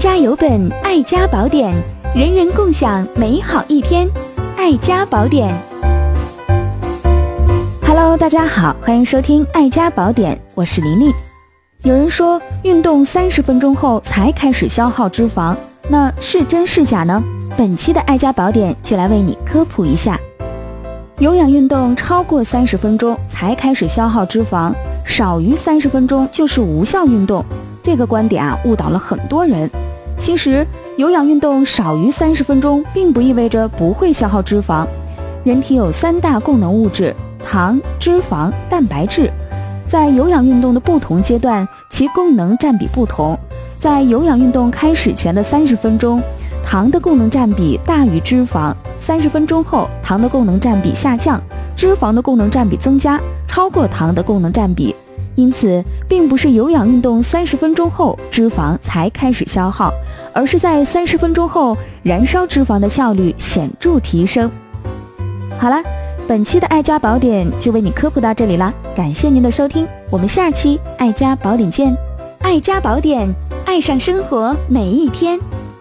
家有本爱家宝典，人人共享美好一天。爱家宝典。Hello， 大家好，欢迎收听爱家宝典，我是黎丽。有人说运动30分钟后才开始消耗脂肪，那是真是假呢？本期的爱家宝典就来为你科普一下。有氧运动超过30分钟才开始消耗脂肪，少于30分钟就是无效运动。这个观点误导了很多人。其实有氧运动少于30分钟并不意味着不会消耗脂肪。人体有3大供能物质：糖、脂肪、蛋白质。在有氧运动的不同阶段，其供能占比不同。在有氧运动开始前的30分钟，糖的供能占比大于脂肪；30分钟后，糖的供能占比下降，脂肪的供能占比增加，超过糖的供能占比。因此，并不是有氧运动30分钟后脂肪才开始消耗，而是在30分钟后，燃烧脂肪的效率显著提升。好了，本期的爱家宝典就为你科普到这里啦，感谢您的收听，我们下期爱家宝典見。愛家寶典，愛上生活每一天。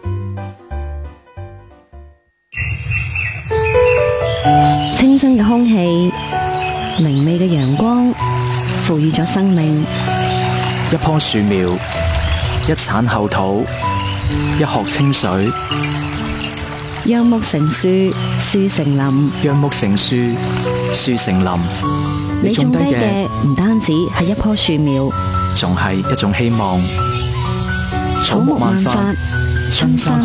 清新嘅空氣，明媚嘅陽光，賦予咗生命。 一棵樹苗，一鏟後土，一殼清水。 讓木成樹，樹成林。 讓木成樹，樹成林。 你種低嘅唔單止係一棵樹苗， 仲係一種希望。 草木萬法，春生。